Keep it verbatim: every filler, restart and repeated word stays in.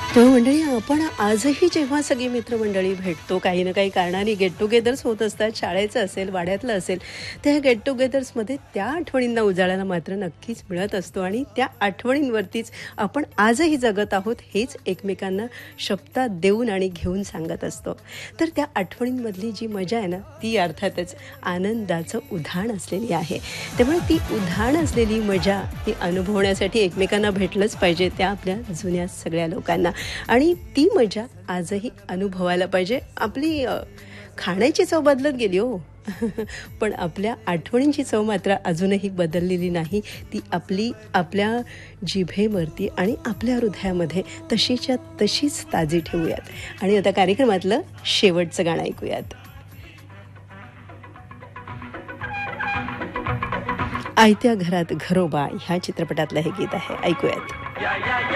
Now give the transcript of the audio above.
तेव्हा मंडळी आपण आजही जेव्हा सगळी मित्रमंडळी भेटतो, काही ना काही कारणाने गेट टुगेदर्स होत असतात, शाळेचं असेल, वाड्यातलं असेल, त्या गेट टुगेदर्समध्ये त्या आठवणींना उजाळायला मात्र नक्कीच मिळत असतो आणि त्या आठवणींवरतीच आपण आजही जगत आहोत हेच एकमेकांना शब्दात देऊन आणि घेऊन सांगत असतो. तर त्या आठवणींमधली जी मजा आहे ना, ती अर्थातच आनंदाचं उधाण असलेली आहे. त्यामुळे ती उधाण असलेली मजा ही अनुभवण्यासाठी एकमेकांना भेटलंच पाहिजे त्या आपल्या जुन्या सगळ्या लोकांना. आणि ती मजा आजही अनुभवायला पाहिजे. आपली खाण्याची चव बदलत गेली हो पण आपल्या आठवणींची चव मात्र अजूनही बदललेली नाही. ती आपली आपल्या जिभेवरती आणि आपल्या हृदयामध्ये तशीच्या तशीच ताजी ठेवूयात. आणि आता कार्यक्रमातलं शेवटचं गाणं ऐकूयात. आयत्या घरात घरोबा ह्या चित्रपटातलं हे गीत आहे, ऐकूयात.